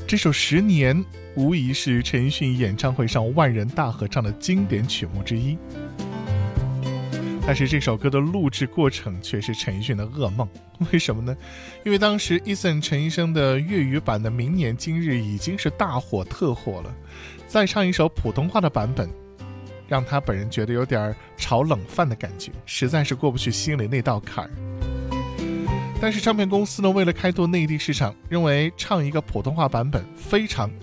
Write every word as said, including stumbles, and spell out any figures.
这首《十年》无疑是陈奕迅演唱会上万人大合唱的经典曲目之一，但是这首歌的录制过程却是陈奕迅的噩梦。为什么呢？因为当时 Eason 陈奕生的粤语版的《明年今日》已经是大火特火了，再唱一首普通话的版本，让他本人觉得有点炒冷饭的感觉，实在是过不去心里那道坎儿。但是唱片公司呢，为了开拓内地市场，认为唱一个普通话版本非常